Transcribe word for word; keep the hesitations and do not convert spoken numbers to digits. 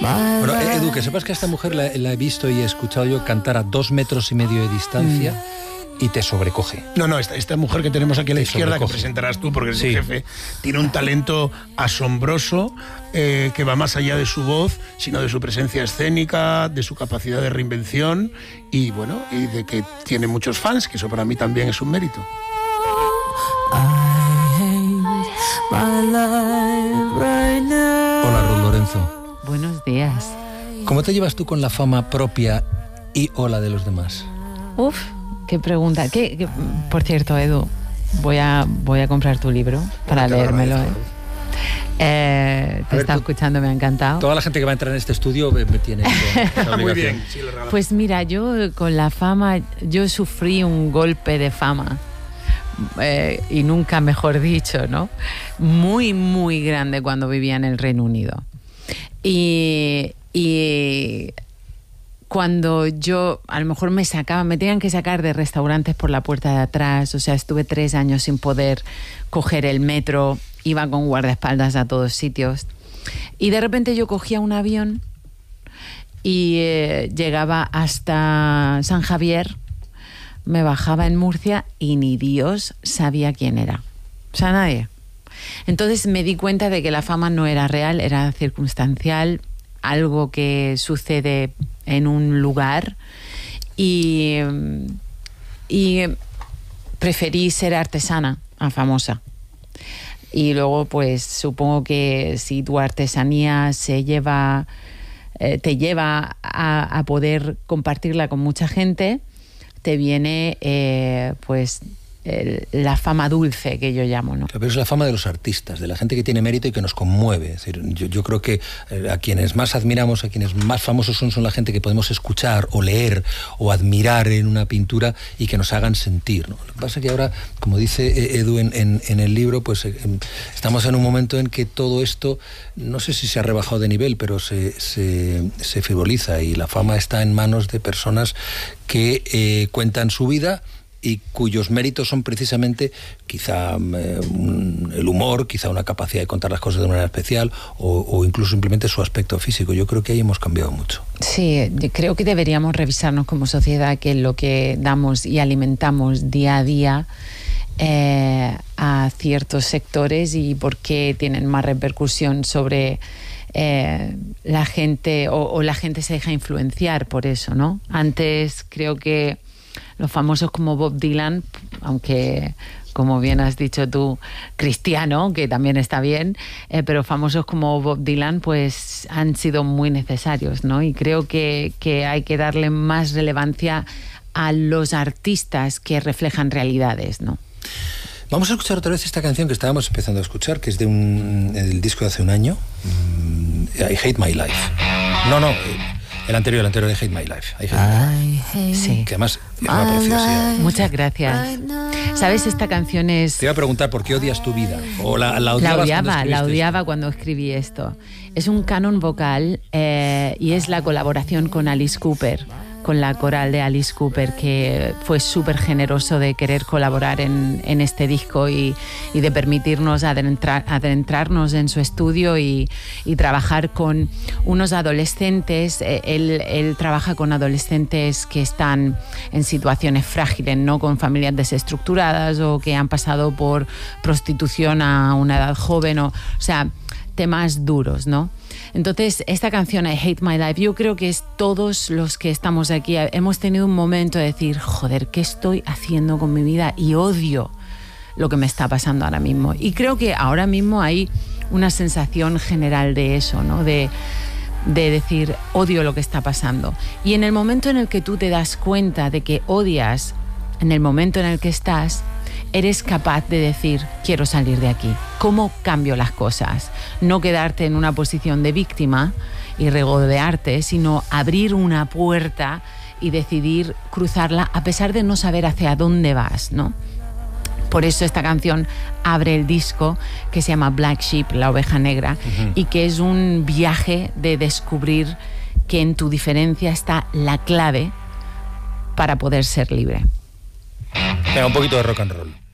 Bueno, Edu, que sepas que a esta mujer la, la he visto y he escuchado yo cantar a dos metros y medio de distancia. Mm. Y te sobrecoge. No, no, esta, esta mujer que tenemos aquí a la te izquierda, sobrecoge. Que presentarás tú porque eres sí. el jefe, tiene un talento asombroso eh, que va más allá de su voz, sino de su presencia escénica, de su capacidad de reinvención y, bueno, y de que tiene muchos fans, que eso para mí también es un mérito. Hola, Ruth Lorenzo. Buenos días. ¿Cómo te llevas tú con la fama propia y o la de los demás? Uf, qué pregunta. ¿Qué, qué, por cierto, Edu, voy a, voy a comprar tu libro para te leérmelo. ¿eh? Eh, te está escuchando, me ha encantado. Toda la gente que va a entrar en este estudio me, me tiene muy bien. Sí, pues mira, yo con la fama, yo sufrí un golpe de fama. Eh, y nunca mejor dicho, ¿no? Muy, muy grande cuando vivía en el Reino Unido. Y, y cuando yo, a lo mejor me sacaban, me tenían que sacar de restaurantes por la puerta de atrás, o sea, estuve tres años sin poder coger el metro, iba con guardaespaldas a todos sitios. Y de repente yo cogía un avión y eh, llegaba hasta San Javier, me bajaba en Murcia y ni Dios sabía quién era. O sea, nadie. Entonces me di cuenta de que la fama no era real, era circunstancial, algo que sucede en un lugar y, y preferí ser artesana a famosa. Y luego, pues, supongo que si tu artesanía se lleva, eh, te lleva a, a poder compartirla con mucha gente, te viene eh, pues el, la fama dulce que yo llamo, ¿no? Pero es la fama de los artistas, de la gente que tiene mérito y que nos conmueve. Es decir, yo, yo creo que eh, a quienes más admiramos, a quienes más famosos son, son la gente que podemos escuchar o leer o admirar en una pintura y que nos hagan sentir, ¿no? Lo que pasa es que ahora, como dice Edu en, en, en el libro, pues eh, estamos en un momento en que todo esto, no sé si se ha rebajado de nivel, pero se, se, se frivoliza y la fama está en manos de personas que eh, cuentan su vida y cuyos méritos son precisamente quizá eh, un, el humor, quizá una capacidad de contar las cosas de manera especial o, o incluso simplemente su aspecto físico. Yo creo que ahí hemos cambiado mucho. Sí, creo que deberíamos revisarnos como sociedad que lo que damos y alimentamos día a día eh, a ciertos sectores y por qué tienen más repercusión sobre eh, la gente o, o la gente se deja influenciar por eso, ¿no? Antes creo que los famosos como Bob Dylan, aunque como bien has dicho tú, cristiano, que también está bien, eh, pero famosos como Bob Dylan pues han sido muy necesarios, ¿no? Y creo que, que hay que darle más relevancia a los artistas que reflejan realidades, ¿no? Vamos a escuchar otra vez esta canción que estábamos empezando a escuchar, que es de un del disco de hace un año, I Hate My Life. No, no, el anterior, el anterior de Hate My Life. I Hate My Life. Sí. Que además es una preciosidad. Muchas gracias. ¿Sabes? Esta canción es... Te iba a preguntar por qué odias tu vida. O la, la odiabas La odiaba, cuando la odiaba esto? cuando escribí esto. Es un canon vocal eh, y es la colaboración con Alice Cooper, con la coral de Alice Cooper, que fue súper generoso de querer colaborar en, en este disco y, y de permitirnos adentrar, adentrarnos en su estudio y, y trabajar con unos adolescentes. Él, él trabaja con adolescentes que están en situaciones frágiles, ¿no? Con familias desestructuradas o que han pasado por prostitución a una edad joven, o, o sea, temas duros, ¿no? Entonces, esta canción, I Hate My Life, yo creo que es todos los que estamos aquí, hemos tenido un momento de decir, joder, ¿qué estoy haciendo con mi vida? Y odio lo que me está pasando ahora mismo. Y creo que ahora mismo hay una sensación general de eso, ¿no? De, de decir, odio lo que está pasando. Y en el momento en el que tú te das cuenta de que odias, en el momento en el que estás, eres capaz de decir, quiero salir de aquí. ¿Cómo cambio las cosas? No quedarte en una posición de víctima y regodearte, sino abrir una puerta y decidir cruzarla a pesar de no saber hacia dónde vas, ¿no? Por eso esta canción abre el disco que se llama Black Sheep, la oveja negra, uh-huh. y que es un viaje de descubrir que en tu diferencia está la clave para poder ser libre. Venga, un poquito de rock and roll.